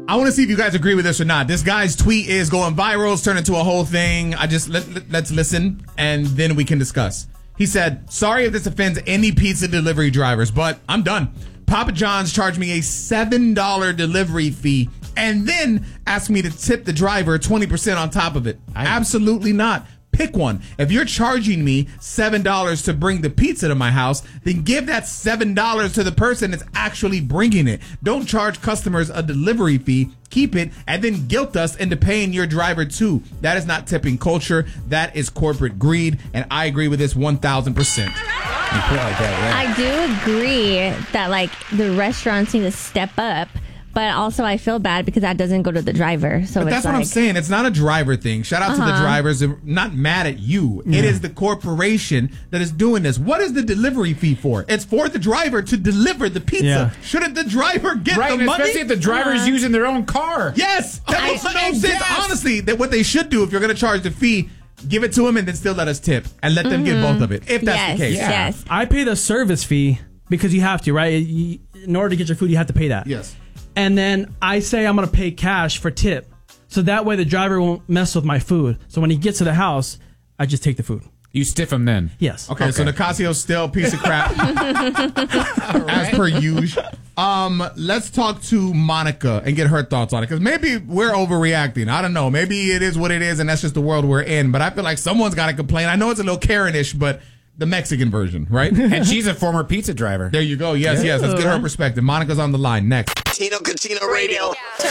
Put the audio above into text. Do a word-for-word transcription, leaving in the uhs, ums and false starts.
I want to see if you guys agree with this or not. This guy's tweet is going viral. It's turned into a whole thing. I just let, let, let's listen and then we can discuss. He said, sorry if this offends any pizza delivery drivers, but I'm done. Papa John's charged me a seven dollars delivery fee and then asked me to tip the driver twenty percent on top of it. I, Absolutely not. Pick one. If you're charging me seven dollars to bring the pizza to my house, then give that seven dollars to the person that's actually bringing it. Don't charge customers a delivery fee, keep it, and then guilt us into paying your driver too. That is not tipping culture. That is corporate greed, and I agree with this one thousand percent. You put it like that, yeah. I do agree that, like, the restaurants need to step up. But also, I feel bad because that doesn't go to the driver. So but it's that's like, what I'm saying. It's not a driver thing. Shout out uh-huh. to the drivers. I'm not mad at you. Yeah. It is the corporation that is doing this. What is the delivery fee for? It's for the driver to deliver the pizza. Yeah. Shouldn't the driver get right, the money? Especially if the driver is uh-huh. using their own car. Yes. That makes no sense. Yes. Honestly, that what they should do if you're going to charge the fee, give it to them and then still let us tip. And let them mm-hmm. get both of it, if that's yes, the case. Yeah. Yes. I pay the service fee because you have to, right? You, in order to get your food, you have to pay that. Yes. And then I say I'm going to pay cash for tip. So that way the driver won't mess with my food. So when he gets to the house, I just take the food. You stiff him then? Yes. Okay, okay. So Nicasio's still a piece of crap. right. As per usual. Um, let's talk to Monica and get her thoughts on it. Because maybe we're overreacting. I don't know. Maybe it is what it is and that's just the world we're in. But I feel like someone's got to complain. I know it's a little Karen-ish, but the Mexican version, right? And she's a former pizza driver. There you go. Yes, yeah. yes. Let's get her perspective. Monica's on the line next. Tino Catino Radio.